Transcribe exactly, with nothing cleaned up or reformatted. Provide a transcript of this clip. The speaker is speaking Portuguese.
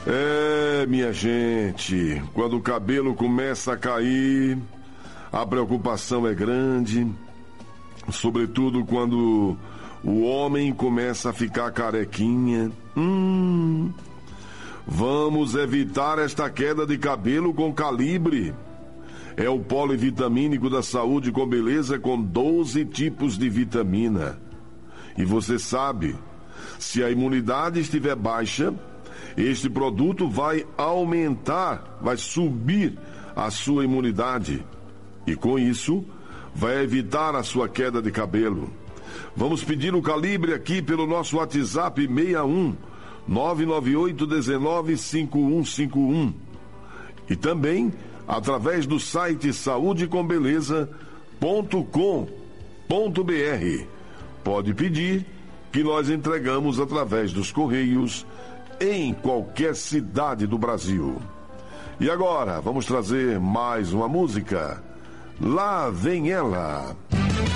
É, minha gente, quando o cabelo começa a cair, a preocupação é grande, sobretudo quando o homem começa a ficar carequinha. Hum, vamos evitar esta queda de cabelo com Calibre. É o polivitamínico da saúde com beleza com doze tipos de vitamina. E você sabe, se a imunidade estiver baixa, este produto vai aumentar, vai subir a sua imunidade. E com isso, vai evitar a sua queda de cabelo. Vamos pedir o Calibre aqui pelo nosso WhatsApp seis um nove nove oito um nove cinco um cinco um. E também através do site saúde com beleza ponto com ponto br. Pode pedir que nós entregamos através dos correios em qualquer cidade do Brasil. E agora, vamos trazer mais uma música. Lá vem ela.